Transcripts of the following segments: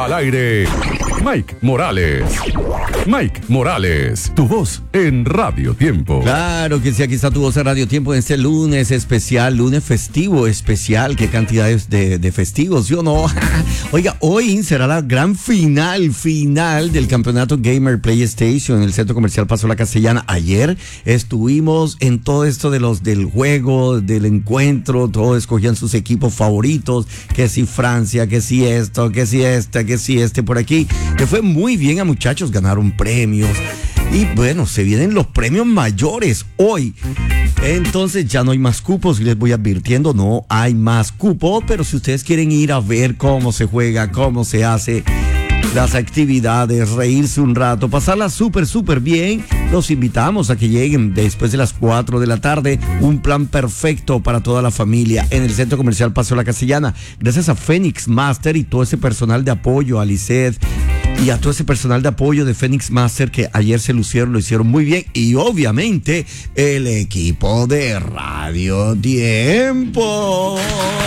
Al aire, Mike Morales. Mike Morales, tu voz en Radio Tiempo. Claro que sí, aquí está tu voz en Radio Tiempo en este lunes especial, lunes festivo especial. Qué cantidades de festivos, ¿sí o no? Oiga, hoy será la gran final del campeonato Gamer PlayStation en el Centro Comercial Paso La Castellana. Ayer estuvimos en todo esto del juego, del encuentro, todos escogían sus equipos favoritos, que si Francia, que si esto, que si este por aquí. Que fue muy bien a muchachos, ganaron premios. Y bueno, se vienen los premios mayores hoy. Entonces ya no hay más cupos, les voy advirtiendo, no hay más cupos. Pero si ustedes quieren ir a ver cómo se juega, cómo se hace las actividades, reírse un rato, pasarla súper bien, los invitamos a que lleguen después de las 4 de la tarde. Un plan perfecto para toda la familia en el Centro Comercial Paso La Castellana. Gracias a Phoenix Master y todo ese personal de apoyo, a Lisset y a todo ese personal de apoyo de Phoenix Master que ayer lo hicieron muy bien. Y obviamente el equipo de Radio Tiempo.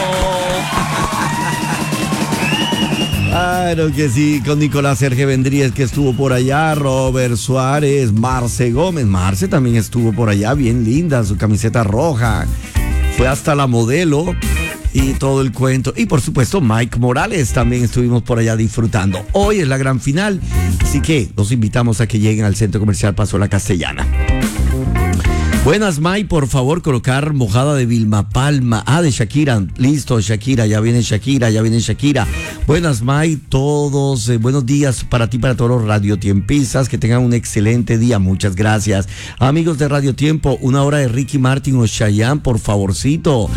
Claro que sí, con Nicolás Sergio Vendríez, que estuvo por allá, Robert Suárez, Marce Gómez. Marce también estuvo por allá, bien linda, su camiseta roja. Fue hasta la modelo y todo el cuento. Y por supuesto Mike Morales también estuvimos por allá disfrutando. Hoy es la gran final, así que los invitamos a que lleguen al Centro Comercial Paso La Castellana. Buenas, Mike, por favor, colocar Mojada de Vilma Palma. De Shakira. Listo, Shakira, ya viene Shakira. Buenas, Mike, todos. Buenos días para ti, para todos los radiotiempistas. Que tengan un excelente día. Muchas gracias. Amigos de Radio Tiempo, una hora de Ricky Martin o Chayanne, por favorcito.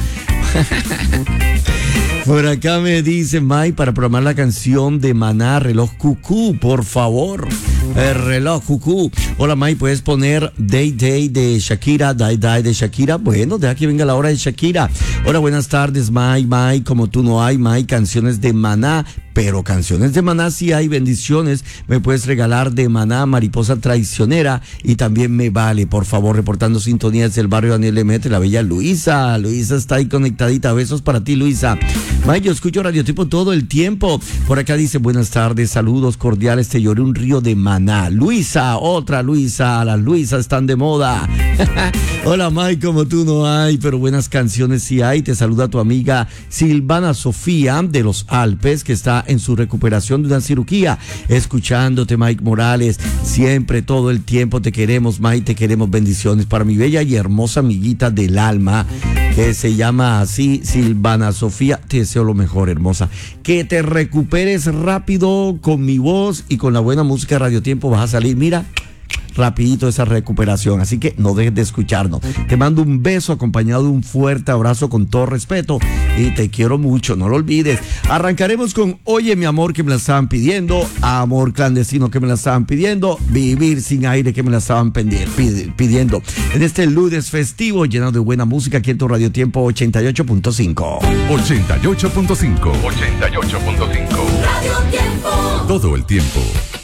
Por acá me dice Mike, para programar la canción de Maná, Reloj Cucú, por favor. El reloj Cucú. Hola Mike, ¿puedes poner Day Day de Shakira? Die Die de Shakira. Bueno, deja que venga la hora de Shakira. Hola, buenas tardes Mike, como tú no hay, Mike, canciones de Maná. Pero canciones de Maná sí hay, bendiciones. Me puedes regalar de Maná, Mariposa Traicionera, y también me vale, por favor, reportando sintonía desde el barrio Daniel Lemete, la bella Luisa. Luisa está ahí conectadita. Besos para ti, Luisa. Mike, yo escucho Radio Tiempo todo el tiempo. Por acá dice, buenas tardes, saludos cordiales, te lloré un río de Maná. Luisa, otra Luisa, las Luisas están de moda. Hola Mike, como tú no hay, pero buenas canciones sí hay. Te saluda tu amiga Silvana Sofía de los Alpes, que está en su recuperación de una cirugía, escuchándote Mike Morales, siempre, todo el tiempo te queremos Mike, te queremos. Bendiciones para mi bella y hermosa amiguita del alma, que se llama así, Silvana Sofía. Te deseo lo mejor, hermosa, que te recuperes rápido con mi voz y con la buena música de Radio Tiempo. Vas a salir, mira, rapidito esa recuperación, así que no dejes de escucharnos. Te mando un beso acompañado de un fuerte abrazo con todo respeto y te quiero mucho, no lo olvides. Arrancaremos con Oye mi amor, que me la estaban pidiendo, Amor clandestino, que me la estaban pidiendo, Vivir sin aire, que me la estaban pidiendo en este lunes festivo lleno de buena música aquí en tu Radio Tiempo 88.5. 88.5. Radio Tiempo. Todo el tiempo.